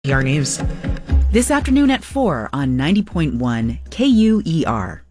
KUER News. This afternoon at 4 on 90.1 KUER.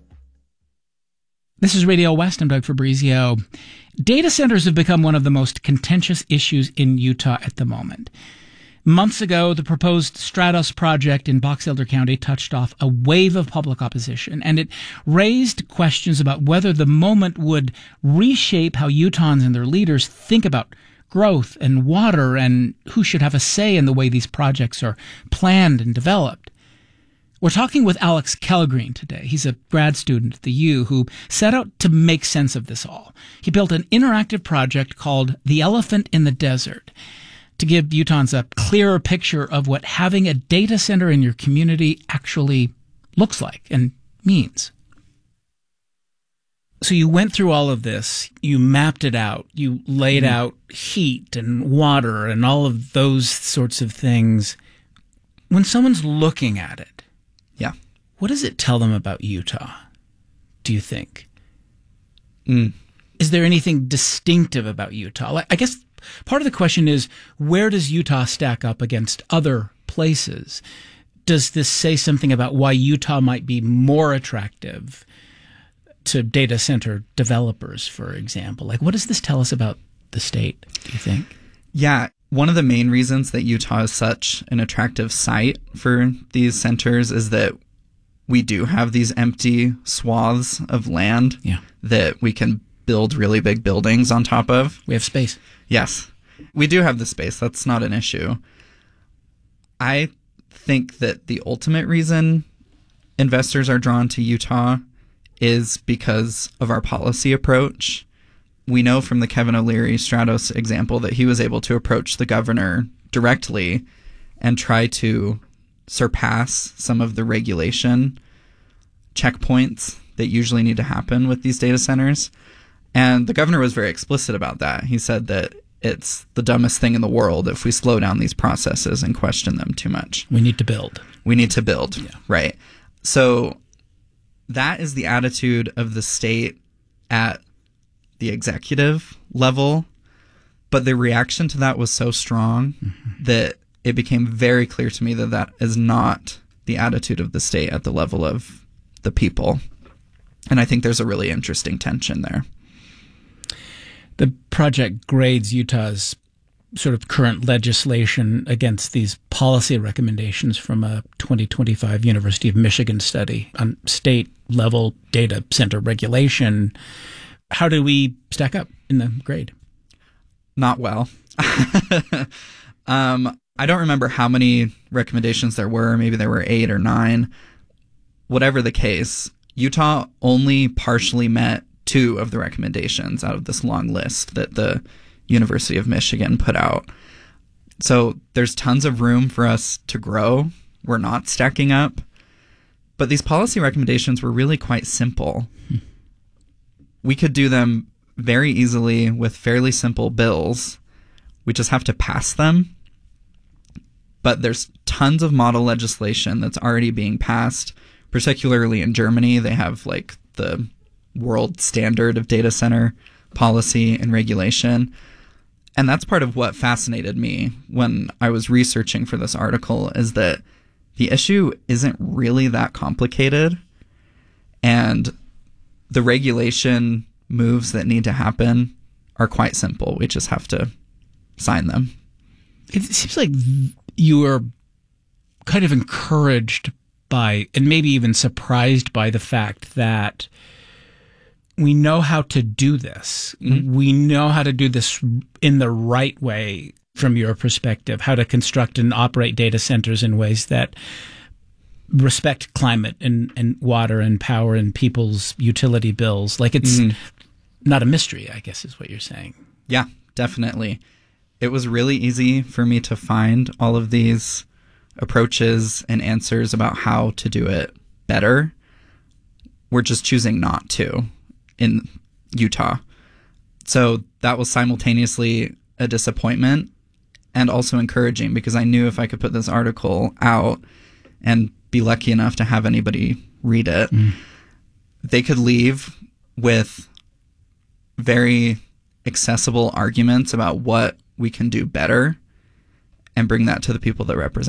This is Radio West. I'm Doug Fabrizio. Data centers have become one of the most contentious issues in Utah at the moment. Months ago, the proposed Stratos project in Box Elder County touched off a wave of public opposition, and it raised questions about whether the moment would reshape how Utahns and their leaders think about growth and water and who should have a say in the way these projects are planned and developed. We're talking with Alex Kelgreen today. He's a grad student at the U who set out to make sense of this all. He built an interactive project called The Elephant in the Desert to give Utahns a clearer picture of what having a data center in your community actually looks like and means. So you went through all of this, you mapped it out, you laid out heat and water and all of those sorts of things. When someone's looking at it, what does it tell them about Utah, do you think? Is there anything distinctive about Utah? I guess part of the question is, where does Utah stack up against other places? Does this say something about why Utah might be more attractive to data center developers, for example? Like, what does this tell us about the state, do you think? Yeah, one of the main reasons that Utah is such an attractive site for these centers is that we do have these empty swaths of land that we can build really big buildings on top of. We have space. Yes, we do have the space. That's not an issue. I think that the ultimate reason investors are drawn to Utah is because of our policy approach. We know from the Kevin O'Leary Stratos example that he was able to approach the governor directly and try to surpass some of the regulation checkpoints that usually need to happen with these data centers. And the governor was very explicit about that. He said that it's the dumbest thing in the world if we slow down these processes and question them too much. We need to build. Right. So that is the attitude of the state at the executive level. But the reaction to that was so strong that it became very clear to me that that is not the attitude of the state at the level of the people. And I think there's a really interesting tension there. The project grades Utah's sort of current legislation against these policy recommendations from a 2025 University of Michigan study on state-level data center regulation. How do we stack up in the grade? Not well. I don't remember how many recommendations there were. Maybe there were 8 or 9. Whatever the case, Utah only partially met 2 of the recommendations out of this long list that the University of Michigan put out. So there's tons of room for us to grow. We're not stacking up. But these policy recommendations were really quite simple. We could do them very easily with fairly simple bills. We just have to pass them. But there's tons of model legislation that's already being passed, particularly in Germany. They have like the world standard of data center policy and regulation. And that's part of what fascinated me when I was researching for this article, is that the issue isn't really that complicated. And the regulation moves that need to happen are quite simple. We just have to sign them. It seems like you are kind of encouraged by, and maybe even surprised by, the fact that we know how to do this. We know how to do this in the right way, from your perspective, how to construct and operate data centers in ways that respect climate and water and power and people's utility bills. Like, it's not a mystery, I guess, is what you're saying. Yeah, definitely. It was really easy for me to find all of these approaches and answers about how to do it better. We're just choosing not to in Utah. So that was simultaneously a disappointment and also encouraging, because I knew if I could put this article out and be lucky enough to have anybody read it, they could leave with very accessible arguments about what we can do better. and bring that to the people that represent